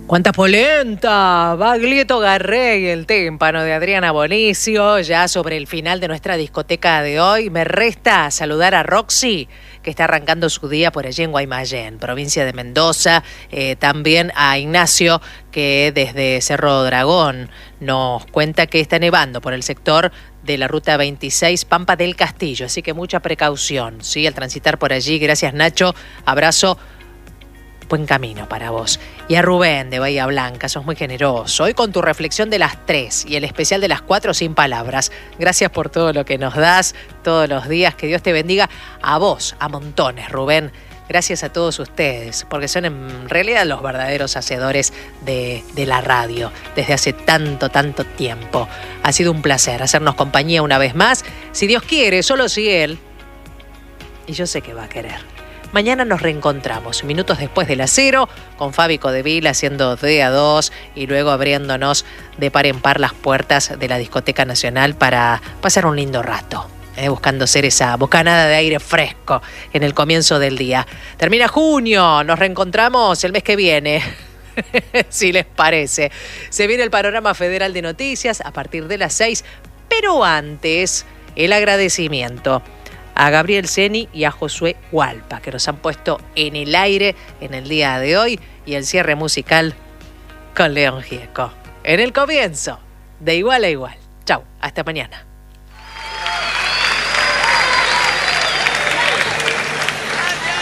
Cuánta polenta, Baglietto Garré y el tímpano de Adriana Bonicio, ya sobre el final de nuestra discoteca de hoy. Me resta saludar a Roxy, que está arrancando su día por allí en Guaymallén, provincia de Mendoza. También a Ignacio, que desde Cerro Dragón nos cuenta que está nevando por el sector de la ruta 26, Pampa del Castillo. Así que mucha precaución, ¿sí? Al transitar por allí. Gracias, Nacho. Abrazo. Buen camino para vos. Y a Rubén de Bahía Blanca, sos muy generoso. Hoy con tu reflexión de las 3 y el especial de las 4 sin palabras. Gracias por todo lo que nos das todos los días. Que Dios te bendiga a vos, a montones, Rubén. Gracias a todos ustedes, porque son en realidad los verdaderos hacedores de la radio desde hace tanto tiempo. Ha sido un placer hacernos compañía una vez más. Si Dios quiere, solo si Él, y yo sé que va a querer. Mañana nos reencontramos, minutos después de las 0, con Fabi Codevila haciendo de a 2 y luego abriéndonos de par en par las puertas de la Discoteca Nacional para pasar un lindo rato, buscando ser esa bocanada de aire fresco en el comienzo del día. Termina junio, nos reencontramos el mes que viene, si les parece. Se viene el panorama federal de noticias a partir de las 6, pero antes el agradecimiento a Gabriel Ceni y a Josué Hualpa, que nos han puesto en el aire en el día de hoy, y el cierre musical con León Gieco. En el comienzo, de igual a igual. Chau, hasta mañana.